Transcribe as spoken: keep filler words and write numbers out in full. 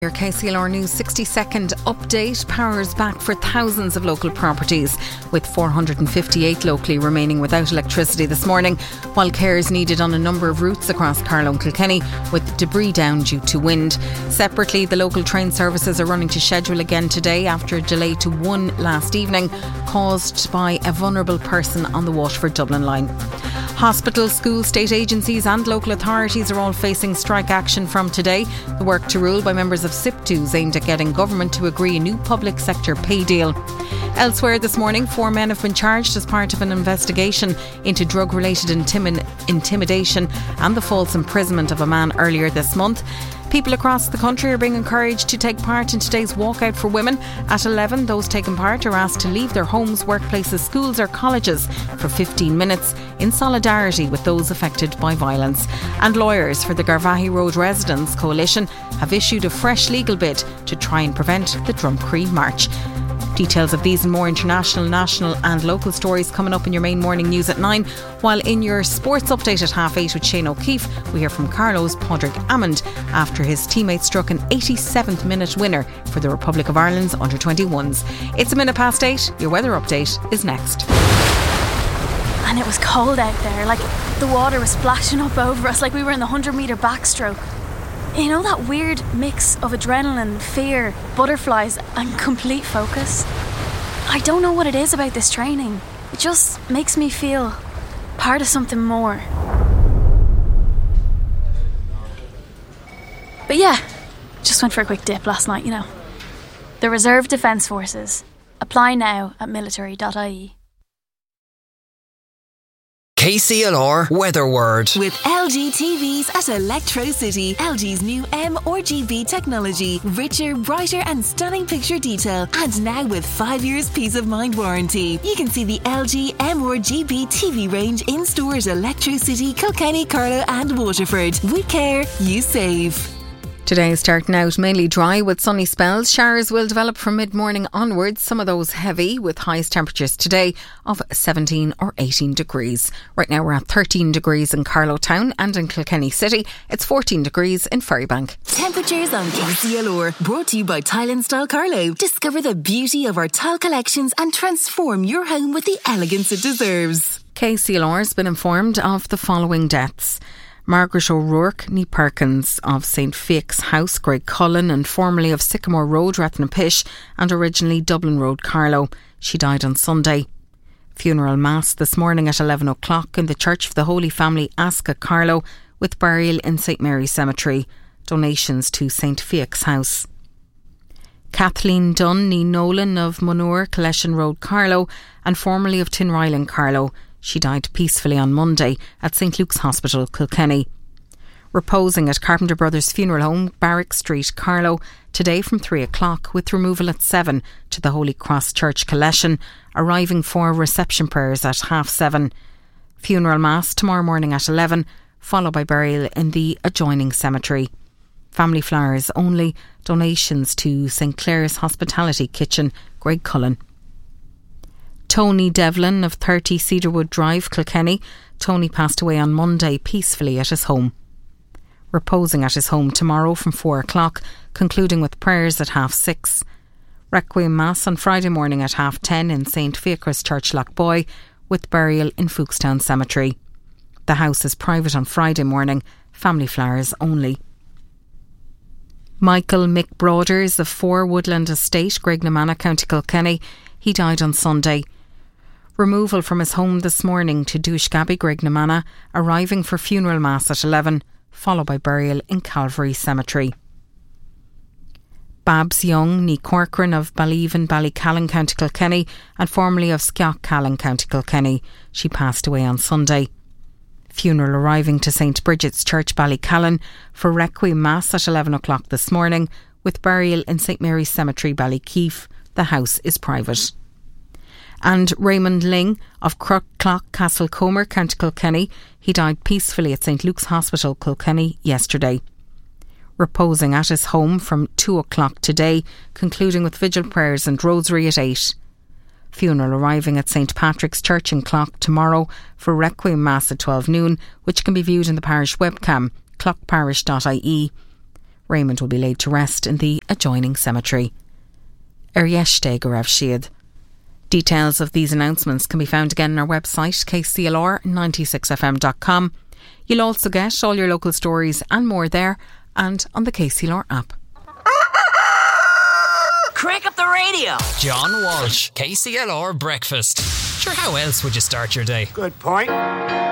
Your K C L R News sixty second update. Power's back for thousands of local properties, with four hundred fifty-eight locally remaining without electricity this morning, while care is needed on a number of routes across Carlow and Kilkenny, with debris down due to wind. Separately, the local train services are running to schedule again today after a delay to one last evening, caused by a vulnerable person on the Waterford Dublin line. Hospitals, schools, state agencies and local authorities are all facing strike action from today. The work to rule by members of SIPTUs aimed at getting government to agree a new public sector pay deal. Elsewhere this morning, four men have been charged as part of an investigation into drug-related intimi- intimidation and the false imprisonment of a man earlier this month. People across the country are being encouraged to take part in today's walkout for women. At eleven, those taking part are asked to leave their homes, workplaces, schools or colleges for fifteen minutes in solidarity with those affected by violence. And lawyers for the Garvaghey Road Residents Coalition have issued a fresh legal bid to try and prevent the Drumcree March. Details of these and more international, national and local stories coming up in your main morning news at nine. While in your sports update at half eight with Shane O'Keefe, we hear from Carlow's Padraig Hammond after his teammate struck an eighty-seventh minute winner for the Republic of Ireland's under twenty-ones. It's a minute past eight. Your weather update is next. And it was cold out there, like the water was splashing up over us like we were in the one hundred metre backstroke. You know that weird mix of adrenaline, fear, butterflies and complete focus? I don't know what it is about this training. It just makes me feel part of something more. But yeah, just went for a quick dip last night, you know. The Reserve Defence Forces. Apply now at military dot I E. K C L R Weather Word. With L G T Vs at Electrocity. L G's new M R G B technology. Richer, brighter and stunning picture detail. And now with five years peace of mind warranty. You can see the L G M R G B T V range in store at Electrocity, Kilkenny, Carlow and Waterford. We care, you save. Today is starting out mainly dry with sunny spells. Showers will develop from mid-morning onwards, some of those heavy, with highest temperatures today of seventeen or eighteen degrees. Right now we're at thirteen degrees in Carlow Town, and in Kilkenny City it's fourteen degrees in Ferrybank. Temperatures on K C L R, brought to you by Tile and Style Carlow. Discover the beauty of our tile collections and transform your home with the elegance it deserves. K C L R has been informed of the following deaths. Margaret O'Rourke, nee Perkins of Saint Fake's House, Greg Cullen, and formerly of Sycamore Road, Rathnapish, and originally Dublin Road, Carlow. She died on Sunday. Funeral Mass this morning at eleven o'clock in the Church of the Holy Family, Asca, Carlow, with burial in Saint Mary's Cemetery. Donations to Saint Fake's House. Kathleen Dunn, nee Nolan of Monure, Coleshin Road, Carlow, and formerly of Tinryland, Carlow. She died peacefully on Monday at Saint Luke's Hospital, Kilkenny. Reposing at Carpenter Brothers Funeral Home, Barrack Street, Carlow, today from three o'clock, with removal at seven to the Holy Cross Church, Coleshin, arriving for reception prayers at half seven. Funeral Mass tomorrow morning at eleven, followed by burial in the adjoining cemetery. Family flowers only. Donations to Saint Clair's Hospitality Kitchen, Greg Cullen. Tony Devlin of thirty Cedarwood Drive, Kilkenny. Tony passed away on Monday peacefully at his home. Reposing at his home tomorrow from four o'clock, concluding with prayers at half six. Requiem Mass on Friday morning at half ten in Saint Fiacre's Church, Lochboy, with burial in Fookstown Cemetery. The house is private on Friday morning, family flowers only. Michael Mick Broaders of Four Woodland Estate, Graignamanagh, County Kilkenny. He died on Sunday. Removal from his home this morning to Doushgaby, Graignamanagh, arriving for funeral mass at eleven, followed by burial in Calvary Cemetery. Babs Young, nee Corcoran of Balleven, Ballycallan, County Kilkenny, and formerly of Skeoch-Callan, County Kilkenny. She passed away on Sunday. Funeral arriving to Saint Bridget's Church, Ballycallan, for Requiem Mass at eleven o'clock this morning, with burial in Saint Mary's Cemetery, Ballykeefe. The house is private. And Raymond Ling of Cruckclock, Castlecomer, County Kilkenny. He died peacefully at Saint Luke's Hospital, Kilkenny, yesterday. Reposing at his home from two o'clock today, concluding with vigil prayers and rosary at eight. Funeral arriving at Saint Patrick's Church in Clough tomorrow for Requiem Mass at twelve noon, which can be viewed in the parish webcam, clough parish dot I E. Raymond will be laid to rest in the adjoining cemetery. Er yeishte go raibh siad. Details of these announcements can be found again on our website, k c l r ninety-six f m dot com. You'll also get all your local stories and more there, and on the K C L R app. Crank up the radio. John Walsh, K C L R Breakfast. Sure, how else would you start your day? Good point.